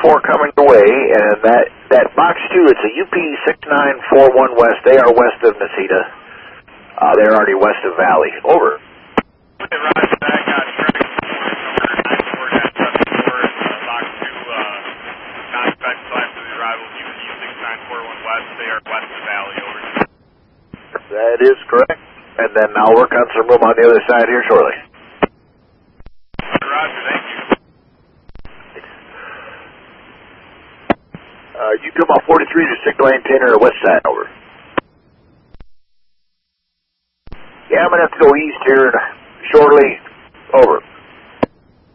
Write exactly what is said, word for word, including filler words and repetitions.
four coming away, and that, that box two, it's a U P six nine four one West. They are west of Necedah. Uh, they're already west of Valley. Over. Okay, Roger, I got traffic number nine four seven four, box two, uh, non-special after the arrival of U P six nine four one West. They are west of Valley. Over. That is correct. And then I'll work on some room on the other side here shortly. Roger, thank you. Uh, you come off forty-three to signal antenna west side, over. Yeah, I'm going to have to go east here shortly, over.